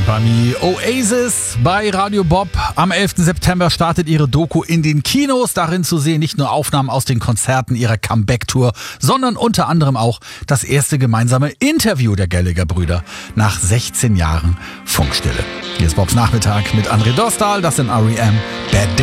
By Me. Oasis bei Radio Bob. Am 11. September startet ihre Doku in den Kinos. Darin zu sehen nicht nur Aufnahmen aus den Konzerten ihrer Comeback-Tour, sondern unter anderem auch das erste gemeinsame Interview der Gallagher-Brüder nach 16 Jahren Funkstille. Hier ist Bobs Nachmittag mit André Dostal. Das sind R.E.M. Bad